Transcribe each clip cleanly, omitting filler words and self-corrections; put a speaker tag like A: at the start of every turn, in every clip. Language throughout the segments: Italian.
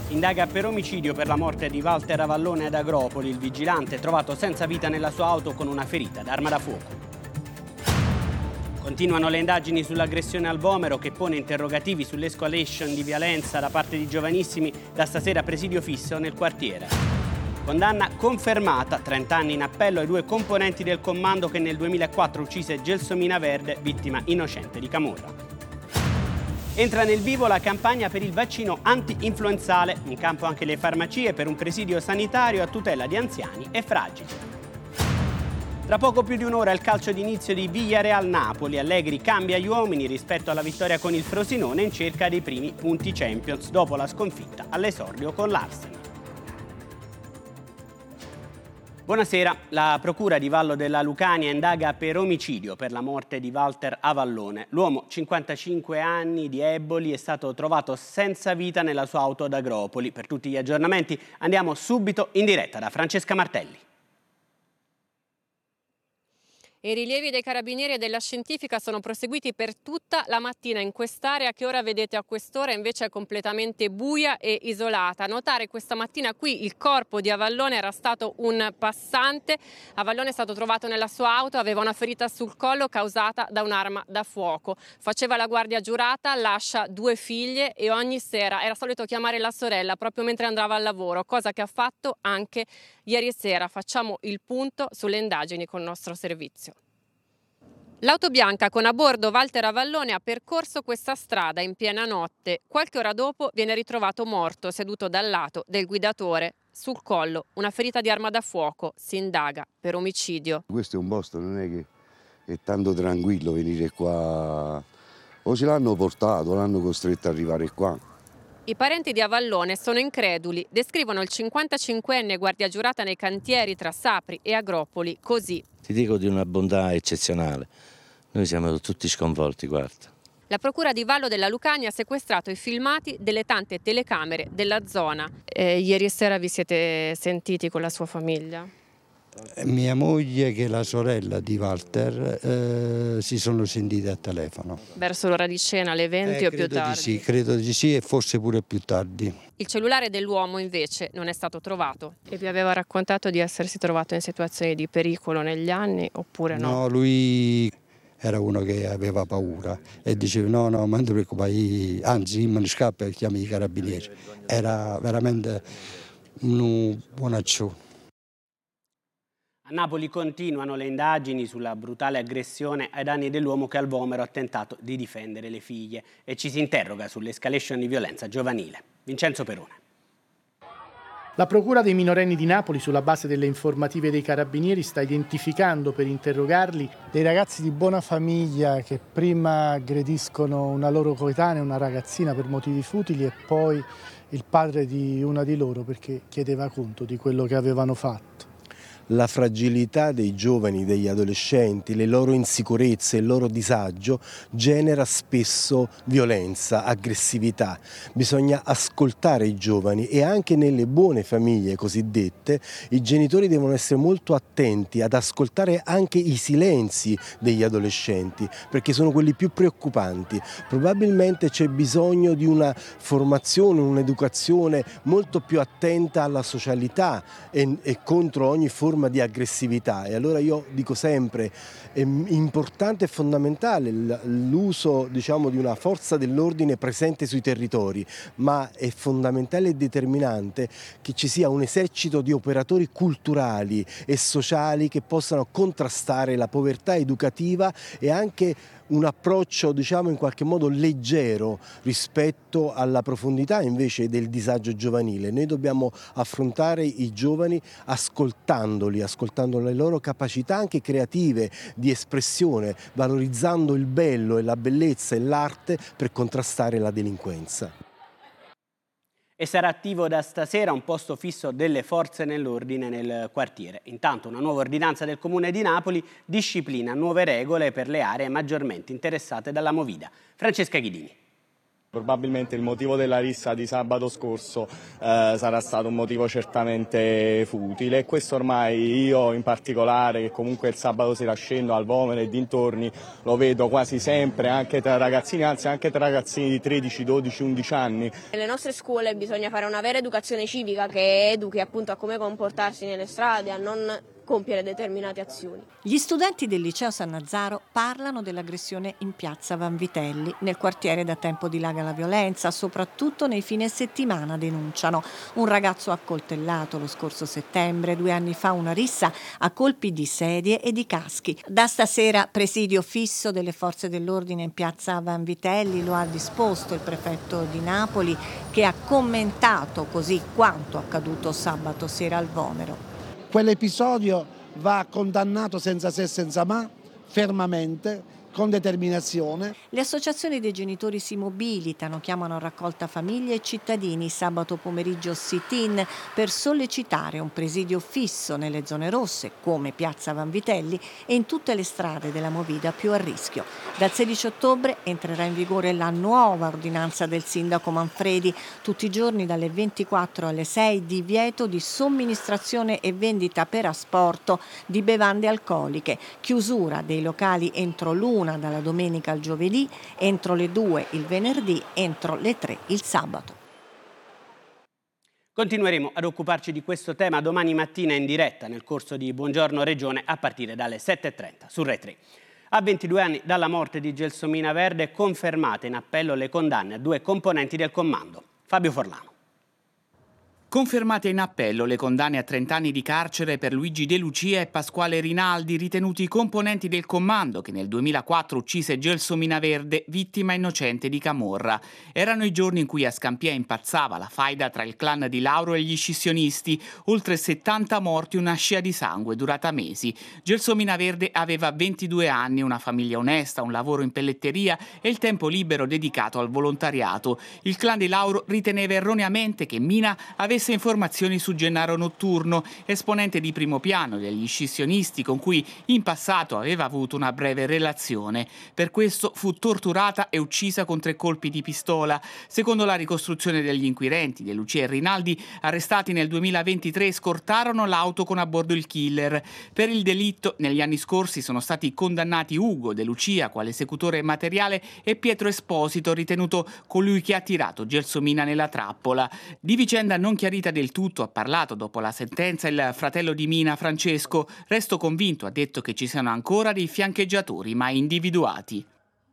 A: Indaga per omicidio per la morte di Walter Avallone ad Agropoli. Il vigilante trovato senza vita nella sua auto con una ferita d'arma da fuoco. Continuano le indagini sull'aggressione al Vomero che pone interrogativi sull'escalation di violenza da parte di giovanissimi, da stasera presidio fisso nel quartiere. Condanna confermata, 30 anni in appello ai 2 componenti del commando che nel 2004 uccise Gelsomina Verde, vittima innocente di camorra. Entra nel vivo la campagna per il vaccino anti-influenzale, in campo anche le farmacie per un presidio sanitario a tutela di anziani e fragili. Tra poco più di un'ora il calcio d'inizio di Villarreal-Napoli. Allegri cambia gli uomini rispetto alla vittoria con il Frosinone in cerca dei primi punti Champions dopo la sconfitta all'esordio con l'Arsenal. Buonasera. La procura di Vallo della Lucania indaga per omicidio per la morte di Walter Avallone. L'uomo, 55 anni, di Eboli, è stato trovato senza vita nella sua auto ad Agropoli. Per tutti gli aggiornamenti andiamo subito in diretta da Francesca Martelli.
B: I rilievi dei carabinieri e della scientifica sono proseguiti per tutta la mattina in quest'area che ora vedete a quest'ora invece è completamente buia e isolata. Notare questa mattina qui il corpo di Avallone era stato un passante. Avallone è stato trovato nella sua auto, aveva una ferita sul collo causata da un'arma da fuoco. Faceva la guardia giurata, lascia 2 figlie e ogni sera era solito chiamare la sorella proprio mentre andava al lavoro, cosa che ha fatto anche ieri sera. Facciamo il punto sulle indagini con il nostro servizio. L'auto bianca con a bordo Walter Avallone ha percorso questa strada in piena notte. Qualche ora dopo viene ritrovato morto seduto dal lato del guidatore. Sul collo una ferita di arma da fuoco. Si indaga per omicidio.
C: Questo è un posto, non è che è tanto tranquillo venire qua. O ce l'hanno portato, l'hanno costretto ad arrivare qua.
B: I parenti di Avallone sono increduli. Descrivono il 55enne guardia giurata nei cantieri tra Sapri e Agropoli così.
D: Ti dico di una bontà eccezionale. Noi siamo tutti sconvolti, guarda.
B: La procura di Vallo della Lucania ha sequestrato i filmati delle tante telecamere della zona. Ieri sera vi siete sentiti con la sua famiglia?
E: Mia moglie che è la sorella di Walter si sono sentite a telefono.
B: Verso l'ora di cena, alle 20 o più tardi?
E: Sì, credo di sì e forse pure più tardi.
B: Il cellulare dell'uomo invece non è stato trovato. E vi aveva raccontato di essersi trovato in situazioni di pericolo negli anni oppure no?
E: No, lui era uno che aveva paura e diceva no, non ti preoccupare, anzi io me ne scappo e chiami i carabinieri. Era veramente un buonaccio.
A: A Napoli continuano le indagini sulla brutale aggressione ai danni dell'uomo che al Vomero ha tentato di difendere le figlie e ci si interroga sull'escalation di violenza giovanile. Vincenzo Perone.
F: La Procura dei minorenni di Napoli, sulla base delle informative dei carabinieri, sta identificando per interrogarli
G: dei ragazzi di buona famiglia che prima aggrediscono una loro coetanea, una ragazzina per motivi futili e poi il padre di una di loro perché chiedeva conto di quello che avevano fatto.
H: La fragilità dei giovani, degli adolescenti, le loro insicurezze, il loro disagio genera spesso violenza, aggressività. Bisogna ascoltare i giovani e anche nelle buone famiglie cosiddette i genitori devono essere molto attenti ad ascoltare anche i silenzi degli adolescenti perché sono quelli più preoccupanti. Probabilmente c'è bisogno di una formazione, un'educazione molto più attenta alla socialità e contro ogni forma di aggressività e allora io dico sempre è importante e fondamentale l'uso di una forza dell'ordine presente sui territori, ma è fondamentale e determinante che ci sia un esercito di operatori culturali e sociali che possano contrastare la povertà educativa e anche un approccio in qualche modo leggero rispetto alla profondità invece del disagio giovanile. Noi dobbiamo affrontare i giovani ascoltando le loro capacità anche creative di espressione, valorizzando il bello e la bellezza e l'arte per contrastare la delinquenza.
A: E sarà attivo da stasera un posto fisso delle forze nell'ordine nel quartiere. Intanto una nuova ordinanza del Comune di Napoli disciplina nuove regole per le aree maggiormente interessate dalla movida. Francesca Ghidini.
I: Probabilmente il motivo della rissa di sabato scorso sarà stato un motivo certamente futile, e questo ormai io in particolare, che comunque il sabato sera scendo al Vomero e dintorni, lo vedo quasi sempre anche tra ragazzini, anzi anche tra ragazzini di 13, 12, 11 anni.
J: Nelle nostre scuole bisogna fare una vera educazione civica che educhi appunto a come comportarsi nelle strade, a non compiere determinate azioni.
K: Gli studenti del liceo Sannazzaro parlano dell'aggressione in piazza Vanvitelli. Nel quartiere da tempo dilaga la violenza, soprattutto nei fine settimana, denunciano. Un ragazzo accoltellato lo scorso settembre, 2 anni fa una rissa a colpi di sedie e di caschi. Da stasera presidio fisso delle forze dell'ordine in piazza Vanvitelli, lo ha disposto il prefetto di Napoli, che ha commentato così quanto accaduto sabato sera al Vomero.
L: Quell'episodio va condannato senza se e senza ma, fermamente, con determinazione.
K: Le associazioni dei genitori si mobilitano, chiamano a raccolta famiglie e cittadini sabato pomeriggio sit-in per sollecitare un presidio fisso nelle zone rosse come piazza Vanvitelli e in tutte le strade della movida più a rischio. Dal 16 ottobre entrerà in vigore la nuova ordinanza del sindaco Manfredi, tutti i giorni dalle 24 alle 6 divieto di somministrazione e vendita per asporto di bevande alcoliche, chiusura dei locali entro l'1 dalla domenica al giovedì, entro le 2 il venerdì, entro le 3 il sabato.
A: Continueremo ad occuparci di questo tema domani mattina in diretta nel corso di Buongiorno Regione a partire dalle 7:30 su Rai 3. A 22 anni dalla morte di Gelsomina Verde, confermate in appello le condanne a 2 componenti del comando. Fabio Forlano.
M: Confermate in appello le condanne a 30 anni di carcere per Luigi De Lucia e Pasquale Rinaldi, ritenuti componenti del comando che nel 2004 uccise Gelsomina Verde, vittima innocente di camorra. Erano i giorni in cui a Scampia impazzava la faida tra il clan di Lauro e gli scissionisti, oltre 70 morti, una scia di sangue durata mesi. Gelsomina Verde aveva 22 anni, una famiglia onesta, un lavoro in pelletteria e il tempo libero dedicato al volontariato. Il clan di Lauro riteneva erroneamente che Mina avesse informazioni su Gennaro Notturno, esponente di primo piano degli scissionisti con cui in passato aveva avuto una breve relazione. Per questo fu torturata e uccisa con 3 colpi di pistola. Secondo la ricostruzione degli inquirenti, De Lucia e Rinaldi, arrestati nel 2023, scortarono l'auto con a bordo il killer. Per il delitto negli anni scorsi sono stati condannati Ugo De Lucia quale esecutore materiale e Pietro Esposito, ritenuto colui che ha tirato Gelsomina nella trappola. Di vicenda non chiarita del tutto ha parlato dopo la sentenza il fratello di Mina, Francesco. Resto convinto, ha detto, che ci siano ancora dei fiancheggiatori mai individuati.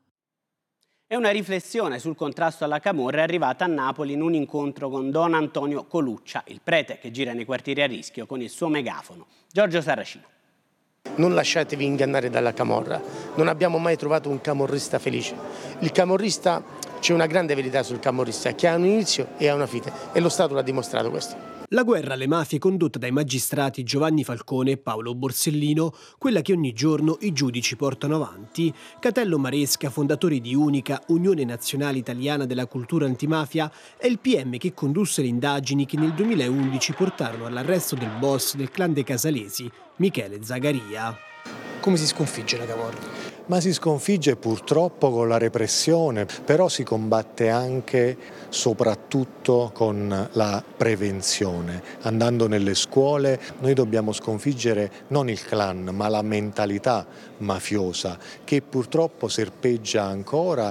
A: E una riflessione sul contrasto alla camorra è arrivata a Napoli in un incontro con Don Antonio Coluccia, il prete che gira nei quartieri a rischio con il suo megafono. Giorgio Saracino.
N: Non lasciatevi ingannare dalla camorra, non abbiamo mai trovato un camorrista felice. Il camorrista, c'è una grande verità sul camorrista, che ha un inizio e ha una fine, e lo Stato l'ha dimostrato questo.
O: La guerra alle mafie condotta dai magistrati Giovanni Falcone e Paolo Borsellino, quella che ogni giorno i giudici portano avanti. Catello Maresca, fondatori di Unica, Unione Nazionale Italiana della Cultura Antimafia, è il PM che condusse le indagini che nel 2011 portarono all'arresto del boss del clan dei Casalesi, Michele Zagaria.
P: Come si sconfigge la camorra?
Q: Ma si sconfigge purtroppo con la repressione, però si combatte anche soprattutto con la prevenzione. Andando nelle scuole noi dobbiamo sconfiggere non il clan ma la mentalità mafiosa che purtroppo serpeggia ancora.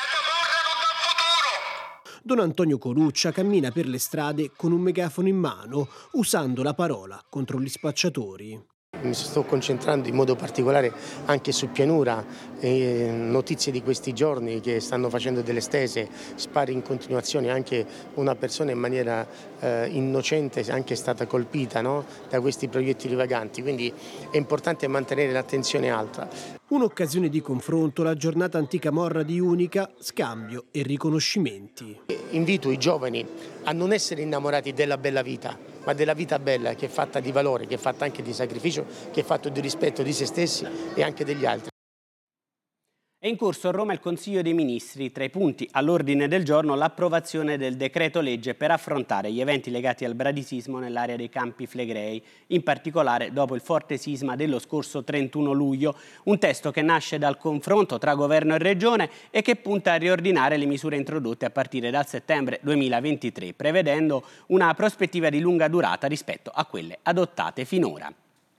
O: Don Antonio Coluccia cammina per le strade con un megafono in mano, usando la parola contro gli spacciatori.
N: Mi sto concentrando in modo particolare anche su Pianura, notizie di questi giorni che stanno facendo delle stese, spari in continuazione, anche una persona in maniera innocente è anche stata colpita, no? Da questi proiettili vaganti, quindi è importante mantenere l'attenzione alta.
O: Un'occasione di confronto, la giornata anticamorra di Unica, scambio e riconoscimenti.
N: Invito i giovani a non essere innamorati della bella vita, ma della vita bella che è fatta di valore, che è fatta anche di sacrificio, che è fatta di rispetto di se stessi e anche degli altri.
A: È in corso a Roma il Consiglio dei Ministri, tra i punti all'ordine del giorno l'approvazione del decreto legge per affrontare gli eventi legati al bradisismo nell'area dei Campi Flegrei, in particolare dopo il forte sisma dello scorso 31 luglio, un testo che nasce dal confronto tra governo e regione e che punta a riordinare le misure introdotte a partire dal settembre 2023, prevedendo una prospettiva di lunga durata rispetto a quelle adottate finora.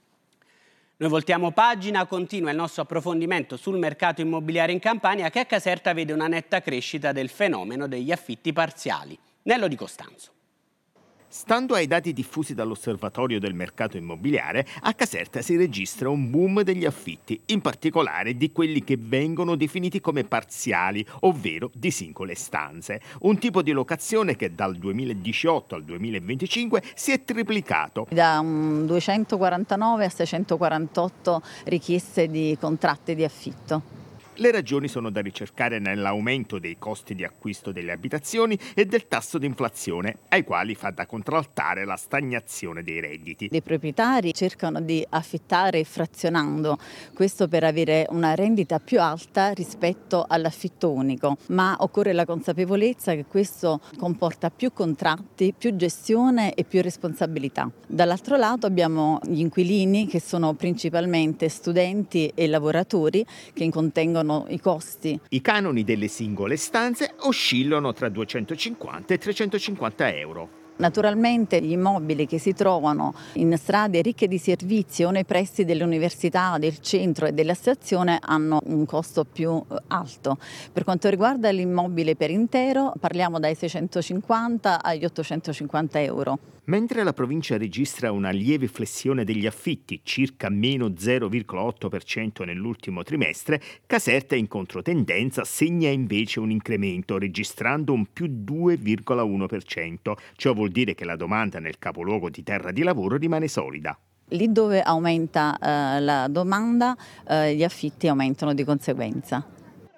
A: Noi voltiamo pagina, continua il nostro approfondimento sul mercato immobiliare in Campania che a Caserta vede una netta crescita del fenomeno degli affitti parziali. Nello Di Costanzo.
R: Stando ai dati diffusi dall'Osservatorio del mercato immobiliare, a Caserta si registra un boom degli affitti, in particolare di quelli che vengono definiti come parziali, ovvero di singole stanze. Un tipo di locazione che dal 2018 al 2025 si è triplicato.
S: Da 249 a 648 richieste di contratti di affitto.
R: Le ragioni sono da ricercare nell'aumento dei costi di acquisto delle abitazioni e del tasso di inflazione, ai quali fa da contraltare la stagnazione dei redditi.
S: I proprietari cercano di affittare frazionando, questo per avere una rendita più alta rispetto all'affitto unico, ma occorre la consapevolezza che questo comporta più contratti, più gestione e più responsabilità. Dall'altro lato abbiamo gli inquilini che sono principalmente studenti e lavoratori che contengono i costi.
R: I canoni delle singole stanze oscillano tra 250 e 350 euro.
S: Naturalmente gli immobili che si trovano in strade ricche di servizi o nei pressi delle università, del centro e della stazione hanno un costo più alto. Per quanto riguarda l'immobile per intero parliamo dai 650 agli 850 euro.
R: Mentre la provincia registra una lieve flessione degli affitti, circa meno 0,8% nell'ultimo trimestre, Caserta in controtendenza segna invece un incremento, registrando un più 2,1%. Ciò vuol dire che la domanda nel capoluogo di terra di lavoro rimane solida.
S: Lì dove aumenta la domanda, gli affitti aumentano di conseguenza.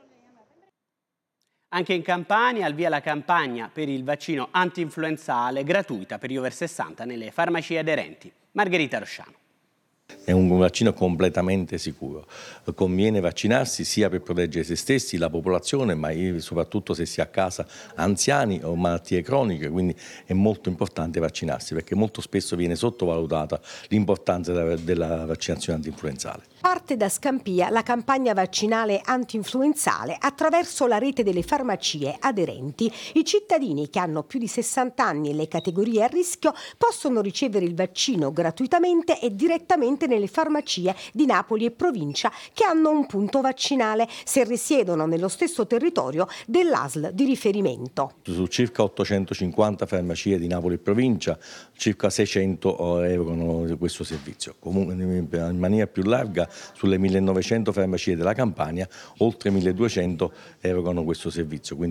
A: Anche in Campania al via la campagna per il vaccino antinfluenzale gratuita per gli over 60 nelle farmacie aderenti. Margherita Rosciano.
D: È un vaccino completamente sicuro. Conviene vaccinarsi sia per proteggere se stessi, la popolazione, ma soprattutto se si ha a casa anziani o malattie croniche, quindi è molto importante vaccinarsi perché molto spesso viene sottovalutata l'importanza della vaccinazione antinfluenzale.
T: Parte da Scampia la campagna vaccinale antinfluenzale attraverso la rete delle farmacie aderenti. I cittadini che hanno più di 60 anni e le categorie a rischio possono ricevere il vaccino gratuitamente e direttamente nelle farmacie di Napoli e provincia che hanno un punto vaccinale se risiedono nello stesso territorio dell'ASL di riferimento.
D: Su circa 850 farmacie di Napoli e provincia, circa 600 erogano questo servizio. Comunque in maniera più larga sulle 1900 farmacie della Campania, oltre 1200 erogano questo servizio. Quindi